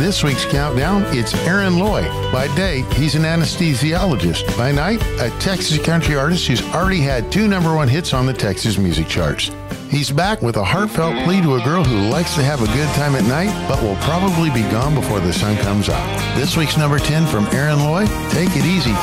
This week's countdown, it's Aaron Loy. By day, he's an anesthesiologist. By night, a Texas country artist who's already had 2 #1 hits on the Texas music charts. He's back with a heartfelt plea to a girl who likes to have a good time at night, but will probably be gone before the sun comes up. This week's number 10 from Aaron Loy, Take It Easy.